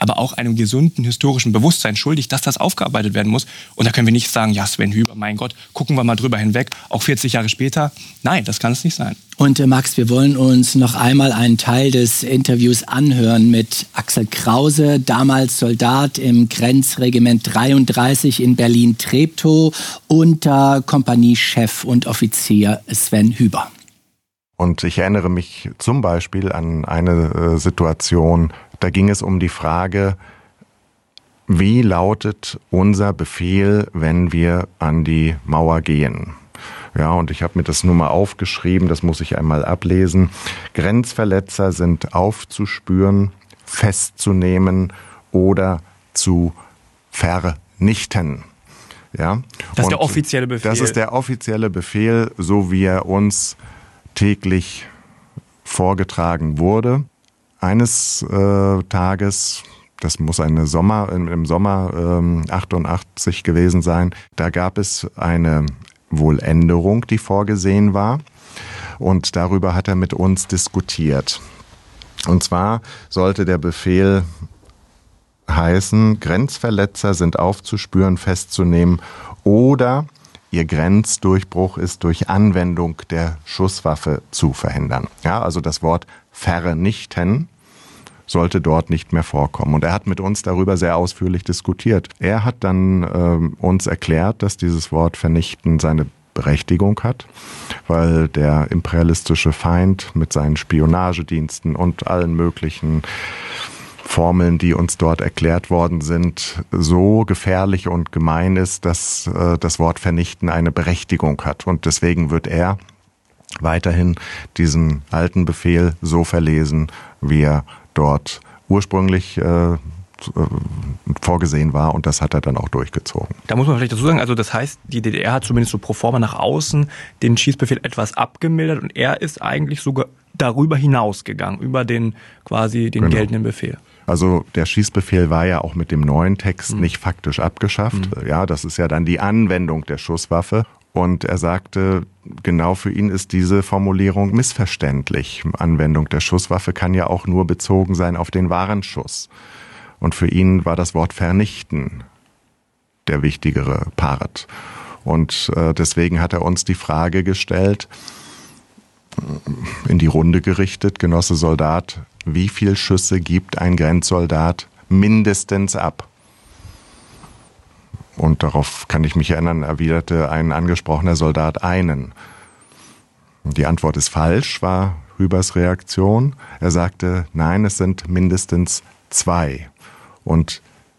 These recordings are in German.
aber auch einem gesunden historischen Bewusstsein schuldig, dass das aufgearbeitet werden muss. Und da können wir nicht sagen, ja, Sven Hüber, mein Gott, gucken wir mal drüber hinweg, auch 40 Jahre später. Nein, das kann es nicht sein. Und Max, wir wollen uns noch einmal einen Teil des Interviews anhören mit Axel Krause, damals Soldat im Grenzregiment 33 in Berlin-Treptow unter Kompaniechef und Offizier Sven Hüber. Und ich erinnere mich zum Beispiel an eine Situation, da ging es um die Frage, wie lautet unser Befehl, wenn wir an die Mauer gehen? Ja, und ich habe mir das nur mal aufgeschrieben, das muss ich einmal ablesen. Grenzverletzer sind aufzuspüren, festzunehmen oder zu vernichten. Ja? Das ist der offizielle Befehl. Das ist der offizielle Befehl, so wie er uns täglich vorgetragen wurde. Eines Tages, das muss im Sommer 88 gewesen sein, da gab es eine Wohländerung, die vorgesehen war. Und darüber hat er mit uns diskutiert. Und zwar sollte der Befehl heißen, Grenzverletzer sind aufzuspüren, festzunehmen oder ihr Grenzdurchbruch ist durch Anwendung der Schusswaffe zu verhindern. Ja, also das Wort vernichten sollte dort nicht mehr vorkommen. Und er hat mit uns darüber sehr ausführlich diskutiert. Er hat dann uns erklärt, dass dieses Wort vernichten seine Berechtigung hat, weil der imperialistische Feind mit seinen Spionagediensten und allen möglichen Formeln, die uns dort erklärt worden sind, so gefährlich und gemein ist, dass das Wort vernichten eine Berechtigung hat. Und deswegen wird er weiterhin diesen alten Befehl so verlesen, wie er dort ursprünglich vorgesehen war, und das hat er dann auch durchgezogen. Da muss man vielleicht dazu sagen, also das heißt, die DDR hat zumindest so pro forma nach außen den Schießbefehl etwas abgemildert und er ist eigentlich sogar darüber hinausgegangen, über den geltenden Befehl. Also der Schießbefehl war ja auch mit dem neuen Text nicht faktisch abgeschafft. Ja, das ist ja dann die Anwendung der Schusswaffe. Und er sagte, genau für ihn ist diese Formulierung missverständlich. Anwendung der Schusswaffe kann ja auch nur bezogen sein auf den Warenschuss. Und für ihn war das Wort vernichten der wichtigere Part. Und deswegen hat er uns die Frage gestellt, in die Runde gerichtet, Genosse Soldat, wie viel Schüsse gibt ein Grenzsoldat mindestens ab? Und darauf kann ich mich erinnern, erwiderte ein angesprochener Soldat einen. Die Antwort ist falsch, war Hübers Reaktion. Er sagte, nein, es sind mindestens 2. Und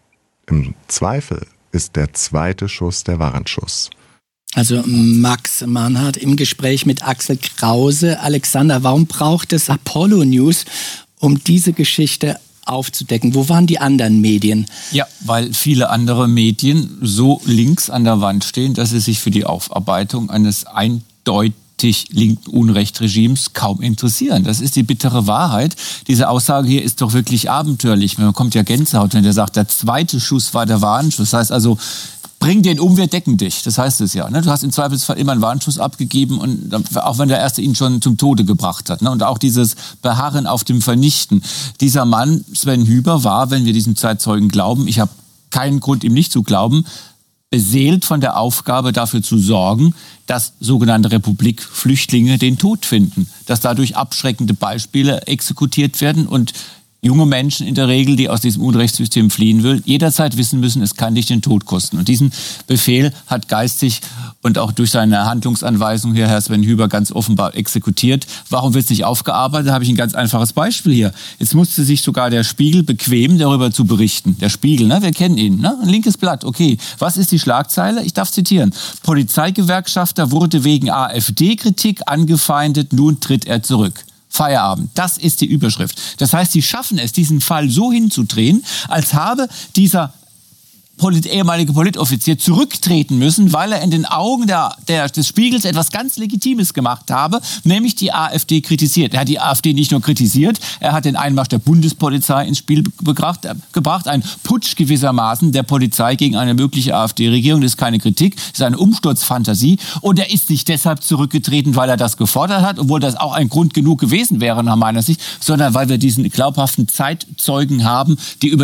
im Zweifel ist der zweite Schuss der Warenschuss. Also Max Mannhardt im Gespräch mit Axel Krause. Alexander, warum braucht es Apollo News, um diese Geschichte aufzudecken? Wo waren die anderen Medien? Ja, weil viele andere Medien so links an der Wand stehen, dass sie sich für die Aufarbeitung eines eindeutig linken Unrechtsregimes kaum interessieren. Das ist die bittere Wahrheit. Diese Aussage hier ist doch wirklich abenteuerlich. Man bekommt ja Gänsehaut, wenn der sagt, der zweite Schuss war der Warnschuss. Das heißt also, bring den um, wir decken dich. Das heißt es ja. Ne? Du hast im Zweifelsfall immer einen Warnschuss abgegeben, und auch wenn der erste ihn schon zum Tode gebracht hat. Ne? Und auch dieses Beharren auf dem Vernichten. Dieser Mann, Sven Hüber, war, wenn wir diesem Zeitzeugen glauben, ich habe keinen Grund, ihm nicht zu glauben, beseelt von der Aufgabe, dafür zu sorgen, dass sogenannte Republikflüchtlinge den Tod finden. Dass dadurch abschreckende Beispiele exekutiert werden und junge Menschen in der Regel, die aus diesem Unrechtssystem fliehen will, jederzeit wissen müssen, es kann dich den Tod kosten. Und diesen Befehl hat geistig und auch durch seine Handlungsanweisung hier Herr Sven Hüber ganz offenbar exekutiert. Warum wird es nicht aufgearbeitet? Da habe ich ein ganz einfaches Beispiel hier. Jetzt musste sich sogar der Spiegel bequemen, darüber zu berichten. Der Spiegel, ne? Wir kennen ihn, ne? Ein linkes Blatt, okay. Was ist die Schlagzeile? Ich darf zitieren. Polizeigewerkschafter wurde wegen AfD-Kritik angefeindet, nun tritt er zurück. Feierabend. Das ist die Überschrift. Das heißt, sie schaffen es, diesen Fall so hinzudrehen, als habe dieser ehemalige Politoffizier zurücktreten müssen, weil er in den Augen des Spiegels etwas ganz Legitimes gemacht habe, nämlich die AfD kritisiert. Er hat die AfD nicht nur kritisiert, er hat den Einmarsch der Bundespolizei ins Spiel gebracht, ein Putsch gewissermaßen der Polizei gegen eine mögliche AfD-Regierung. Das ist keine Kritik, das ist eine Umsturzfantasie. Und er ist nicht deshalb zurückgetreten, weil er das gefordert hat, obwohl das auch ein Grund genug gewesen wäre nach meiner Sicht, sondern weil wir diesen glaubhaften Zeitzeugen haben, die über